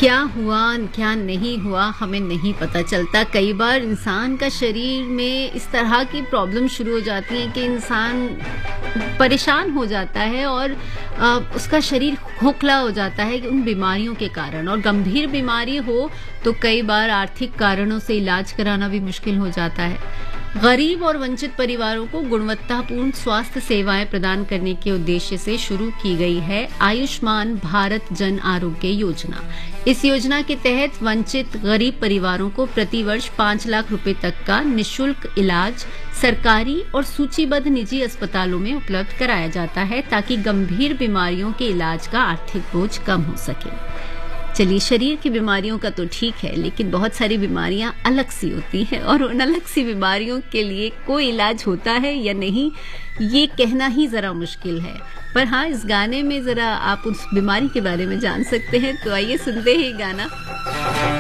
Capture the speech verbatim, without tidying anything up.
क्या हुआ क्या नहीं हुआ हमें नहीं पता चलता। कई बार इंसान का शरीर में इस तरह की प्रॉब्लम शुरू हो जाती है कि इंसान परेशान हो जाता है और आ, उसका शरीर खोखला हो जाता है उन बीमारियों के कारण। और गंभीर बीमारी हो तो कई बार आर्थिक कारणों से इलाज कराना भी मुश्किल हो जाता है। गरीब और वंचित परिवारों को गुणवत्तापूर्ण स्वास्थ्य सेवाएं प्रदान करने के उद्देश्य से शुरू की गई है आयुष्मान भारत जन आरोग्य योजना। इस योजना के तहत वंचित गरीब परिवारों को प्रतिवर्ष पाँच लाख रुपए तक का निशुल्क इलाज सरकारी और सूचीबद्ध निजी अस्पतालों में उपलब्ध कराया जाता है ताकि गंभीर बीमारियों के इलाज का आर्थिक बोझ कम हो सके। चलिए, शरीर की बीमारियों का तो ठीक है, लेकिन बहुत सारी बीमारियां अलग सी होती हैं और उन अलग सी बीमारियों के लिए कोई इलाज होता है या नहीं ये कहना ही जरा मुश्किल है। पर हाँ, इस गाने में जरा आप उस बीमारी के बारे में जान सकते हैं। तो आइए सुनते हैं गाना।